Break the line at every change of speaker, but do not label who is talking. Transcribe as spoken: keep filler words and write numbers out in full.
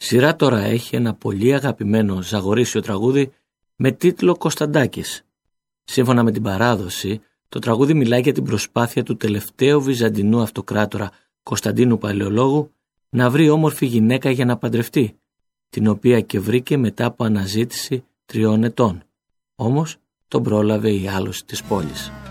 Σειρά τώρα έχει ένα πολύ αγαπημένο ζαγορίσιο τραγούδι με τίτλο Κωνσταντάκης. Σύμφωνα με την παράδοση, το τραγούδι μιλάει για την προσπάθεια του τελευταίου Βυζαντινού αυτοκράτορα Κωνσταντίνου Παλαιολόγου να βρει όμορφη γυναίκα για να παντρευτεί, την οποία και βρήκε μετά από αναζήτηση τριών ετών. Όμως τον πρόλαβε η άλωση της πόλης.